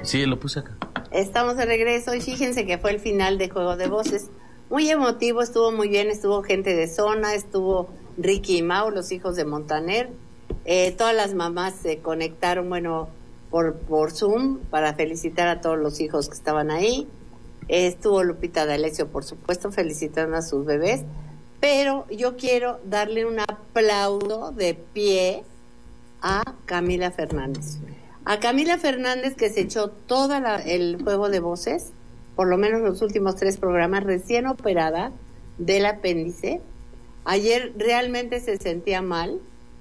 Sí, lo puse acá. Estamos de regreso y fíjense que fue el final de Juego de Voces. Muy emotivo, estuvo muy bien, estuvo gente de zona, estuvo Ricky y Mau, los hijos de Montaner. Todas las mamás se conectaron, bueno, por Zoom para felicitar a todos los hijos que estaban ahí. Estuvo Lupita D'Alessio, por supuesto, felicitando a sus bebés. Pero yo quiero darle un aplauso de pie a Camila Fernández. A Camila Fernández, que se echó todo el Juego de Voces, por lo menos los últimos 3 programas, recién operada del apéndice. Ayer realmente se sentía mal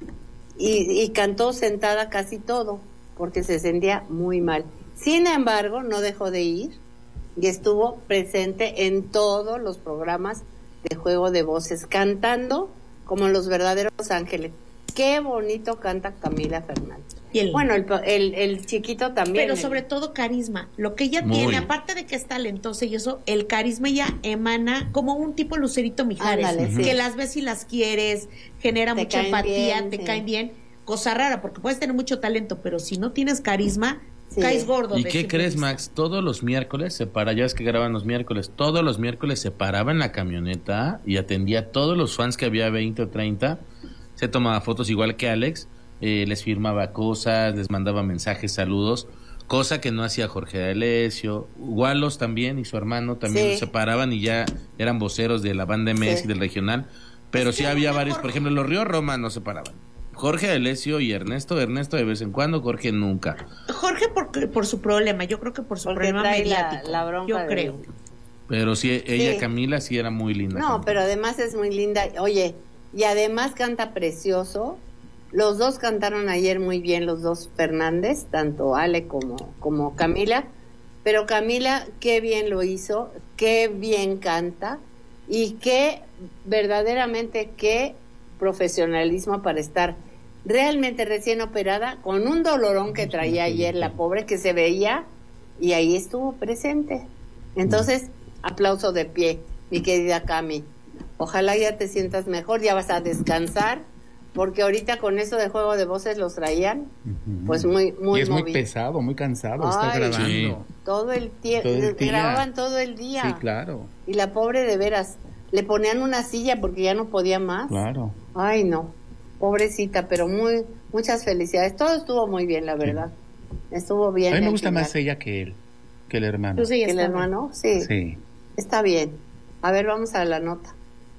y cantó sentada casi todo, porque se sentía muy mal. Sin embargo, no dejó de ir y estuvo presente en todos los programas de Juego de Voces, cantando como los verdaderos ángeles. Qué bonito canta Camila Fernández. Y bueno, el chiquito también. Pero sobre todo carisma. Lo que ella tiene, aparte de que es talentosa y eso, el carisma ya emana como un tipo Lucerito Mijares. Ándale, que las ves y las quieres, genera mucha empatía, bien, te caen bien. Cosa rara, porque puedes tener mucho talento, pero si no tienes carisma, caes gordo. ¿Y qué crees, Max? Todos los miércoles ya ves que graban los miércoles, todos los miércoles se paraba en la camioneta y atendía a todos los fans que había, 20 o 30. Se tomaba fotos igual que Alex, les firmaba cosas, les mandaba mensajes, saludos, cosa que no hacía Jorge D'Alessio. Walos también y su hermano también se paraban y ya eran voceros de la banda MS y del regional, pero sí había varios, por ejemplo, los Río Roma no se paraban. Jorge D'Alessio y Ernesto de vez en cuando, Jorge nunca. Jorge por su problema, yo creo que por su problema mediático, la bronca yo creo. Pero sí, ella, Camila, sí era muy linda. No, pero además es muy linda, oye, y además canta precioso. Los dos cantaron ayer muy bien, los dos Fernández, tanto Ale como Camila, pero Camila qué bien lo hizo, qué bien canta y qué verdaderamente qué profesionalismo para estar realmente recién operada, con un dolorón que traía ayer la pobre, que se veía, y ahí estuvo presente. Entonces, aplauso de pie, mi querida Cami. Ojalá ya te sientas mejor, ya vas a descansar, porque ahorita con eso de Juego de Voces los traían, pues muy y es movido. muy pesado, muy cansado estar grabando. Sí. Todo el tiempo, grababan todo el día. Sí, claro. Y la pobre de veras, le ponían una silla porque ya no podía más. Claro. Ay, no, pobrecita, pero muchas felicidades. Todo estuvo muy bien, la verdad. Estuvo bien. A mí me gusta más ella que el hermano. Pues ¿que el hermano? Sí. Está bien. A ver, vamos a la nota.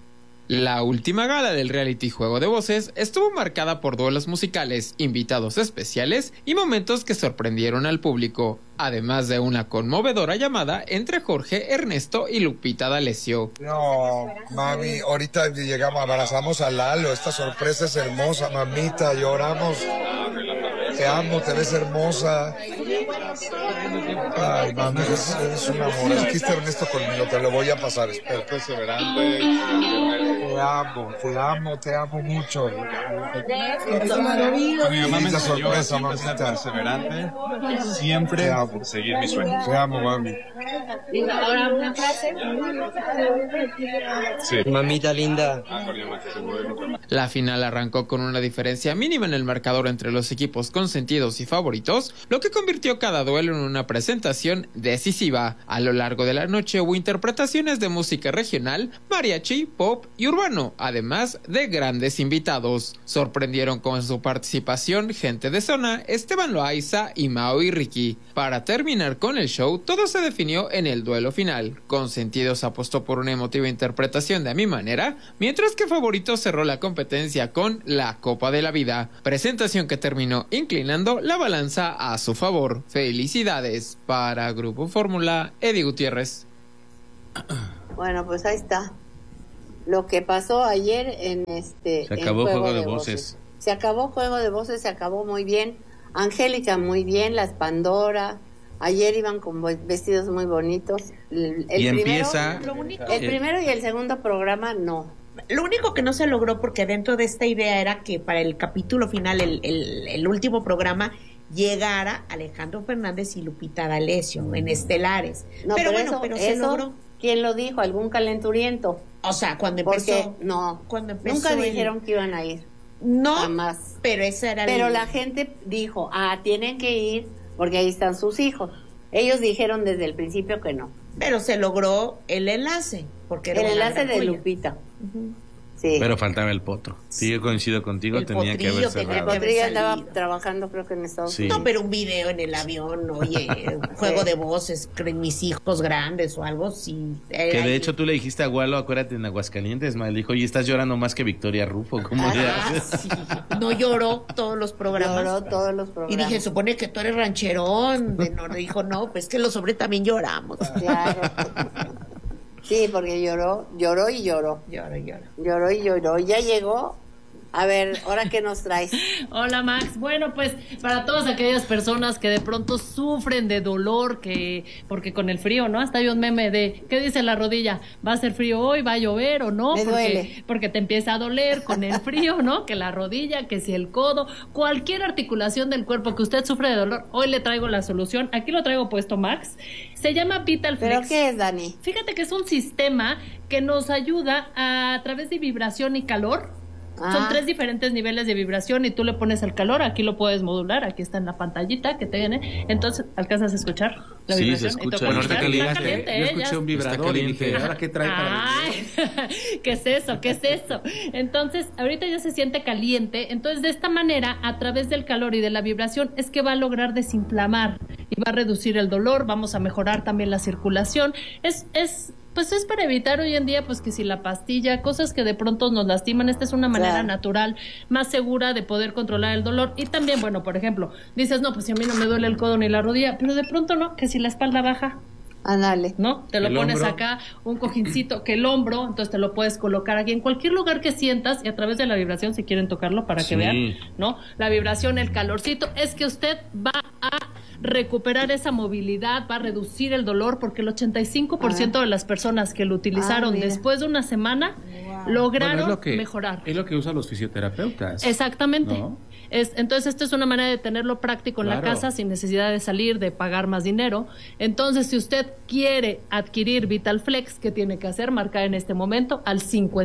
La última gala del reality Juego de Voces estuvo marcada por duelos musicales, invitados especiales y momentos que sorprendieron al público, además de una conmovedora llamada entre Jorge, Ernesto y Lupita D'Alessio. No, mami, ahorita llegamos, abrazamos a Lalo, esta sorpresa es hermosa, mamita, lloramos. Te amo, te ves hermosa. Ay, mami, eres un amor. Aquí está Ernesto conmigo, te lo voy a pasar. Espera, perseverante. Te amo mucho. Mi mamá me enseñó a sorpresa, ser perseverante, siempre seguir mis sueños. Te amo, mami. Ahora una frase. Sí. Mamita linda. La final arrancó con una diferencia mínima en el marcador entre los equipos consentidos y favoritos, lo que convirtió cada duelo en una presentación decisiva. A lo largo de la noche hubo interpretaciones de música regional, mariachi, pop y urbano, además de grandes invitados. Sorprendieron con su participación gente de zona, Esteban Loaiza y Mao y Ricky. Para terminar con el show, todo se definió en el duelo final. Consentidos apostó por una emotiva interpretación de A Mi Manera, mientras que Favoritos cerró la competencia con La Copa de la Vida, presentación que terminó inclinando la balanza a su favor. Felicidades. Para Grupo Fórmula, Eddie Gutiérrez. Bueno, pues ahí está. Lo que pasó ayer en Se acabó Juego de Voces. Se acabó Juego de Voces, se acabó muy bien. Angélica muy bien, las Pandora. Ayer iban con vestidos muy bonitos. El empieza... El primero y el segundo programa no. Lo único que no se logró, porque dentro de esta idea era que para el capítulo final, el último programa, llegara Alejandro Fernández y Lupita D'Alessio en Estelares. No, pero se logró. ¿Quién lo dijo? ¿Algún calenturiento? O sea, cuando empezó. Cuando empezó nunca dijeron que iban a ir. No, jamás. Pero esa era. Pero la gente dijo, tienen que ir porque ahí están sus hijos. Ellos dijeron desde el principio que no. Pero se logró el enlace. Porque el enlace de Lupita. Sí. Pero faltaba el potro. Sí, yo coincido contigo, el tenía que haber cerrado. El potrillo andaba trabajando, creo que en Estados Unidos. No, pero un video en el avión, oye, un juego de voces, mis hijos grandes o algo, sí. Que de hecho tú le dijiste a Walo, acuérdate, en Aguascalientes, le dijo, oye, estás llorando más que Victoria Rufo. ¿Cómo le haces? Sí. No lloró todos los programas. Lloró todos los programas. Y dije, supone que tú eres rancherón. No, dijo, no, pues que los hombres también lloramos. Claro. Sí, porque lloró y lloró. Lloró y lloró. Ya llegó. A ver, ¿ahora qué nos traes? Hola, Max. Bueno, pues para todas aquellas personas que de pronto sufren de dolor, porque con el frío, ¿no? Hasta hay un meme de, ¿qué dice la rodilla? ¿Va a ser frío hoy? ¿Va a llover o no? Porque te empieza a doler con el frío, ¿no? Que la rodilla, que si el codo, cualquier articulación del cuerpo que usted sufre de dolor, hoy le traigo la solución. Aquí lo traigo puesto, Max. Se llama Vital Flex. ¿Pero qué es, Dani? Fíjate que es un sistema que nos ayuda a través de vibración y calor. Son 3 diferentes niveles de vibración y tú le pones el calor, aquí lo puedes modular, aquí está en la pantallita que tiene, entonces ¿alcanzas a escuchar la vibración? Sí, se escucha. Bueno, está caliente, yo escuché un vibrador y dije, ¿ahora qué trae para ¿Qué es eso? ¿Qué es eso? Entonces, ahorita ya se siente caliente, entonces de esta manera, a través del calor y de la vibración, es que va a lograr desinflamar y va a reducir el dolor, vamos a mejorar también la circulación, pues es para evitar hoy en día, pues que si la pastilla, cosas que de pronto nos lastiman, esta es una manera natural, más segura de poder controlar el dolor. Y también, bueno, por ejemplo, dices, no, pues si a mí no me duele el codo ni la rodilla, pero de pronto no, que si la espalda baja, ándale, ¿no? Te lo pones hombro. Acá, un cojincito, que el hombro, entonces te lo puedes colocar aquí en cualquier lugar que sientas y a través de la vibración, si quieren tocarlo para que vean, ¿no? La vibración, el calorcito, es que usted va a recuperar esa movilidad, va a reducir el dolor, porque el 85% de las personas que lo utilizaron después de una semana lograron mejorar. Es lo que usan los fisioterapeutas. Exactamente. ¿No? Entonces, esto es una manera de tenerlo práctico en la casa sin necesidad de salir, de pagar más dinero. Entonces, si usted quiere adquirir Vital Flex, ¿qué tiene que hacer? Marcar en este momento al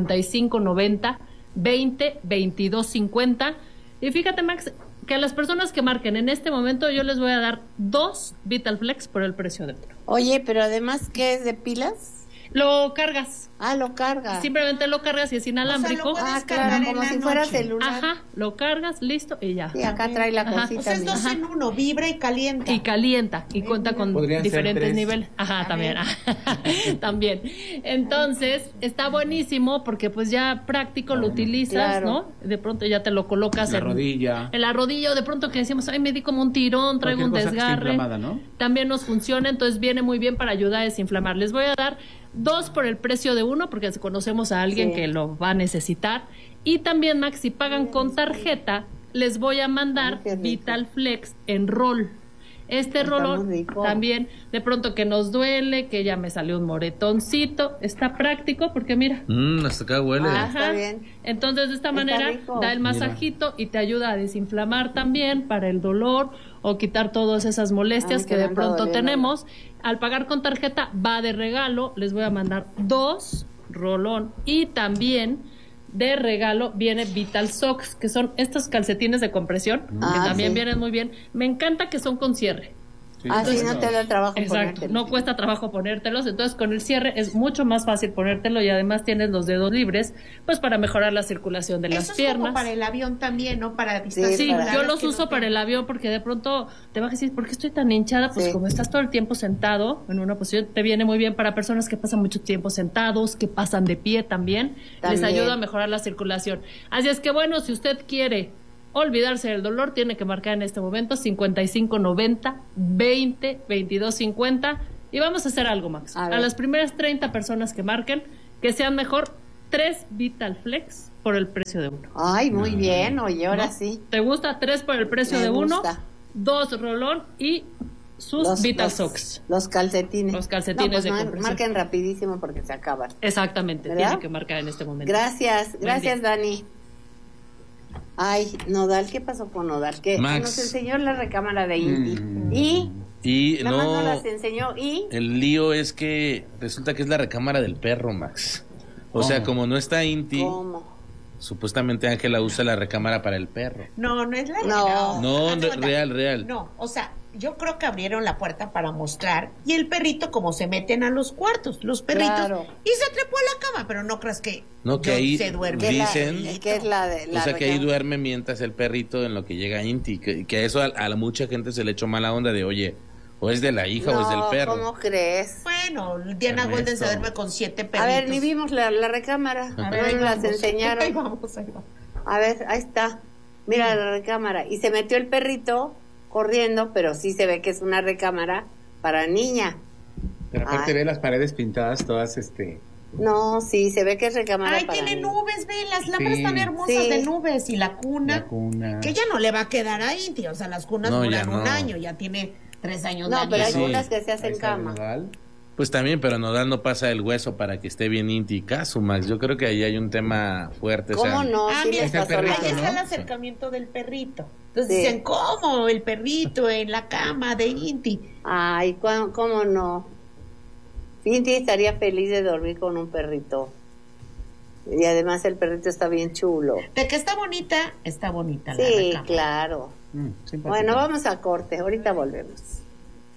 5590 20 22 50. Y fíjate, Max, que a las personas que marquen en este momento yo les voy a dar 2 Vital Flex por el precio de uno. Oye, pero además, ¿qué es de pilas? Lo cargas. Lo cargas. Simplemente lo cargas y es inalámbrico. O sea, claro, como si fuera celular. Ajá, lo cargas, listo y ya. Sí, acá trae la cosita. O sea, es 2 en 1, vibra y calienta. Y calienta, y cuenta con diferentes niveles. Ajá, también. También. Entonces, está buenísimo porque pues ya práctico lo utilizas, ¿no? De pronto ya te lo colocas en la rodilla, o de pronto que decimos, ay, me di como un tirón, traigo un desgarre. ¿No? También nos funciona, entonces viene muy bien para ayudar a desinflamar. Les voy a dar 2 por el precio de 1 porque conocemos a alguien que lo va a necesitar. Y también, Max, si pagan con tarjeta, les voy a mandar Vital Flex en rol. Este rolón también, de pronto que nos duele, que ya me salió un moretoncito, está práctico porque mira. Hasta acá huele. Está bien. Entonces de esta manera da el masajito y te ayuda a desinflamar también para el dolor o quitar todas esas molestias que de pronto tenemos. Al pagar con tarjeta va de regalo, les voy a mandar 2 rolón y también de regalo viene Vital Socks, que son estos calcetines de compresión, que también vienen muy bien. Me encanta que son con cierre. Así no te da trabajo ponértelos. No cuesta trabajo ponértelos, entonces con el cierre es mucho más fácil ponértelo y además tienes los dedos libres, pues para mejorar la circulación de las piernas. Como para el avión también, ¿no? Para distancias. Sí, yo los uso para el avión porque de pronto te vas a decir, ¿por qué estoy tan hinchada? Pues como estás todo el tiempo sentado en una posición, te viene muy bien para personas que pasan mucho tiempo sentados, que pasan de pie también. Les ayuda a mejorar la circulación. Así es que bueno, si usted quiere olvidarse del dolor, tiene que marcar en este momento 5590 20 22 50 y vamos a hacer algo, Max. A las primeras 30 personas que marquen, que sean mejor 3 Vital Flex por el precio de 1. Ay, muy bien, oye, ahora sí. ¿Te gusta? 3 por el precio de 1, 2 rolón y sus Vital Socks. Los calcetines. Los calcetines de compresión. Marquen rapidísimo porque se acaban. Exactamente, tienen que marcar en este momento. Gracias, Dani. Ay, Nodal, ¿qué pasó con Nodal? Que nos enseñó la recámara de Inti. Y no las enseñó el lío es que resulta que es la recámara del perro, Max. O sea, como no está Inti, supuestamente Ángela usa la recámara para el perro. No es la No, real. No, o sea, yo creo que abrieron la puerta para mostrar, y el perrito como se meten a los cuartos, los perritos, claro. Y se trepó a la cama, pero no creas que ahí se duerme. Dicen que es o sea, que ahí duerme mientras el perrito en lo que llega Inti, que eso a mucha gente se le echó mala onda de, oye, o es de la hija o es del perro. ¿Cómo crees? Bueno, Diana Golden se duerme con 7 perritos. A ver, ni vimos la recámara. A ver, nos las enseñaron. Ahí vamos. A ver, ahí está. Mira la recámara. Y se metió el perrito corriendo, pero sí se ve que es una recámara para niña. Pero aparte ve las paredes pintadas todas, No, sí, se ve que es recámara para tiene niña. Nubes, ve, las lámparas tan hermosas de nubes, y la cuna. Que ya no le va a quedar ahí, tío. O sea, las cunas duran un año, ya tiene 3 años. No, pero hay unas que se hacen cama. Pues también, pero Nodal no pasa el hueso para que esté bien Inti y Casu, Max. Yo creo que ahí hay un tema fuerte. ¿Cómo no? Sí les pasó ahí está el acercamiento del perrito. Entonces dicen, ¿cómo? El perrito en la cama de Inti. Ay, ¿cómo no? Inti estaría feliz de dormir con un perrito. Y además el perrito está bien chulo. De que está bonita la Sí, claro. Bueno, vamos a corte. Ahorita volvemos.